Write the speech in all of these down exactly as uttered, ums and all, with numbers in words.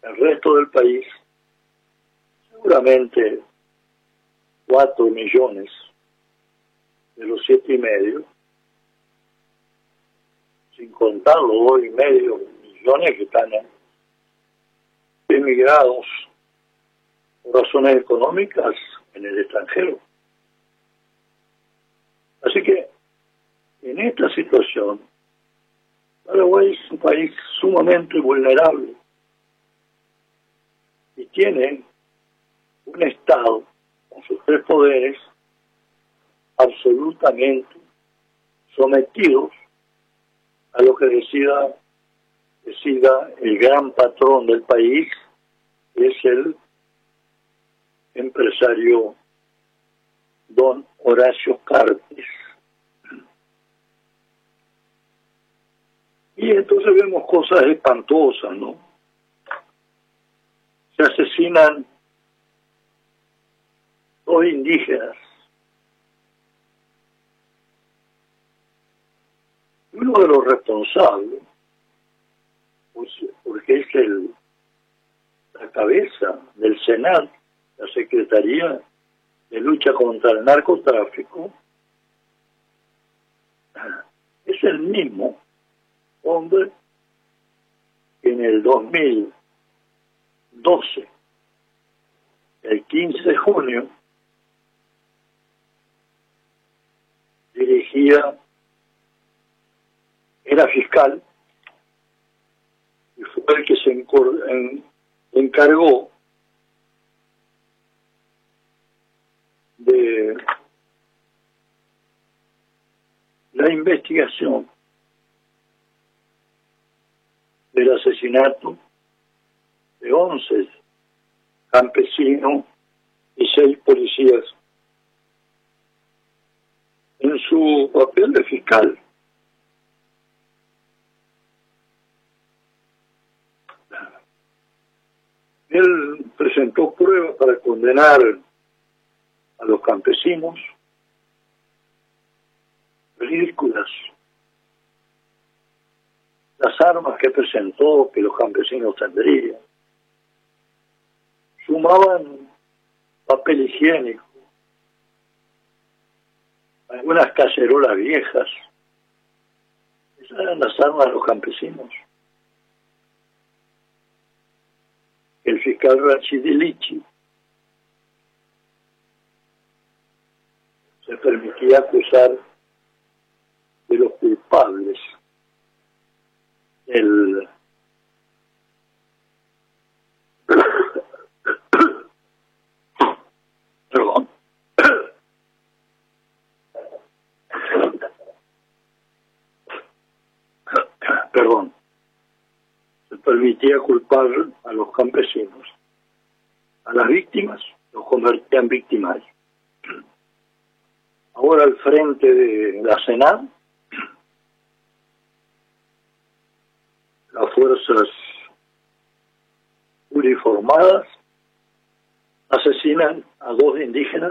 el resto del país, seguramente cuatro millones de los siete y medio, sin contar los dos y medio millones que están emigrados por razones económicas en el extranjero. Así que en esta situación, Paraguay es un país sumamente vulnerable y tiene un Estado con sus tres poderes absolutamente sometidos a lo que decida, decida el gran patrón del país, que es el empresario don Horacio Cartes. Y entonces vemos cosas espantosas, ¿no? Se asesinan dos indígenas. Uno de los responsables, pues, porque es el, la cabeza del Senado, la Secretaría de Lucha contra el Narcotráfico, es el mismo hombre que en el dos mil doce, el quince de junio, dirigía, era fiscal, y fue el que se encor, en, encargó de la investigación del asesinato de once campesinos y seis policías en su papel de fiscal. Él presentó pruebas para condenar a los campesinos, ridículas. Las armas que presentó que los campesinos tendrían sumaban papel higiénico, algunas cacerolas viejas. Esas eran las armas de los campesinos. El fiscal Rachidilichi se permitía acusar de los culpables el perdón perdón se permitía culpar a los campesinos, a las víctimas los convertía en victimarios. Ahora al frente de la Senado, las fuerzas uniformadas asesinan a dos indígenas,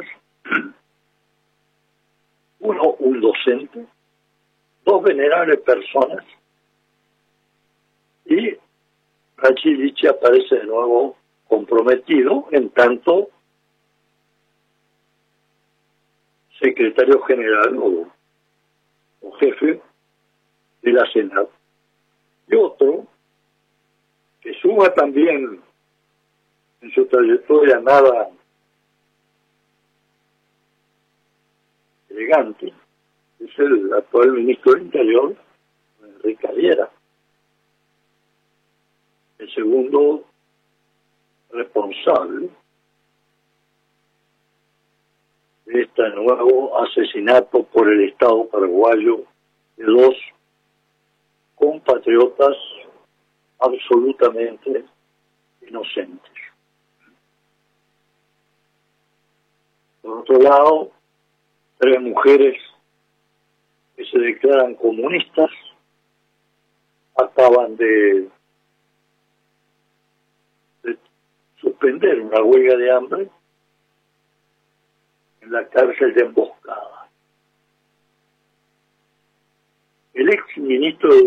uno un docente, dos venerables personas, y Rachidilichi aparece de nuevo comprometido en tanto secretario general o, o jefe de la Senado. Y otro que suma también en su trayectoria nada elegante, es el actual ministro del Interior, Enrique Aliera, el segundo responsable de este nuevo asesinato por el Estado paraguayo de dos compatriotas absolutamente inocentes. Por otro lado, tres mujeres que se declaran comunistas acaban de, de suspender una huelga de hambre en la cárcel de Emboscada. El ex ministro de